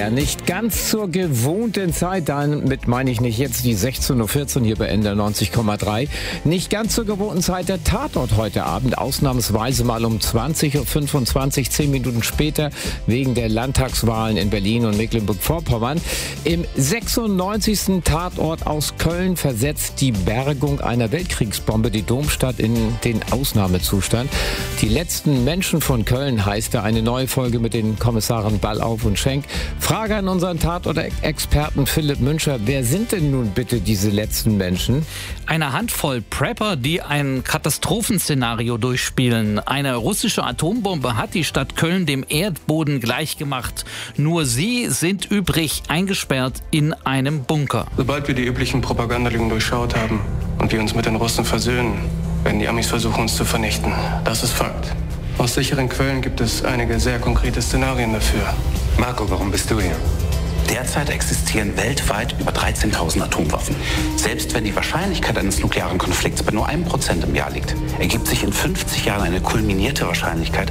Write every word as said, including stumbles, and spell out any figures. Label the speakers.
Speaker 1: her. Nicht ganz zur gewohnten Zeit, damit meine ich nicht jetzt die sechzehn Uhr vierzehn hier bei N D R neunzig Komma drei. Nicht ganz zur gewohnten Zeit der Tatort heute Abend, ausnahmsweise mal um zwanzig Uhr fünfundzwanzig, zehn Minuten später, wegen der Landtagswahlen in Berlin und Mecklenburg-Vorpommern. Im sechsundneunzigsten Tatort aus Köln versetzt die Bergung einer Weltkriegsbombe die Domstadt in den Ausnahmezustand. Die letzten Menschen von Köln heißt da eine neue Folge mit den Kommissaren Ballauf und Schenk. Frage an unseren Tatort-Experten Philipp Müncher. Wer sind denn nun bitte diese letzten Menschen?
Speaker 2: Eine Handvoll Prepper, die ein Katastrophenszenario durchspielen. Eine russische Atombombe hat die Stadt Köln dem Erdboden gleichgemacht. Nur sie sind übrig, eingesperrt in einem Bunker.
Speaker 3: Sobald wir die üblichen Propagandalügen durchschaut haben und wir uns mit den Russen versöhnen, werden die Amis versuchen, uns zu vernichten. Das ist Fakt. Aus sicheren Quellen gibt es einige sehr konkrete Szenarien dafür.
Speaker 4: Marco, warum bist du hier?
Speaker 5: Derzeit existieren weltweit über dreizehntausend Atomwaffen. Selbst wenn die Wahrscheinlichkeit eines nuklearen Konflikts bei nur einem Prozent im Jahr liegt, ergibt sich in fünfzig Jahren eine kulminierte Wahrscheinlichkeit